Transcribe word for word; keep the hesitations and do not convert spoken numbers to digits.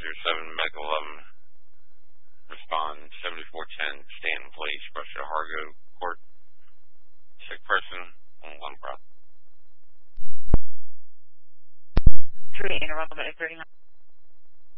zero seven, Medical eleven, respond seventy-four ten, Stanton Place, Brusher Hargo Court, sick person, on one breath. three, interrupt, thirty-nine.